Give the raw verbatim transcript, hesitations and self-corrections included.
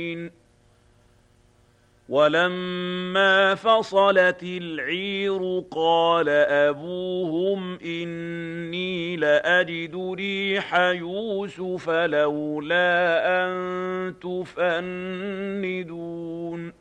وَلَمَّا فَصَلَتِ الْعِيرُ قَالَ أَبُوهُمْ إِنِّي لَأَجِدُ رِيحَ يُوسُفَ لَوْلَا أَن تُفَنِّدُونِ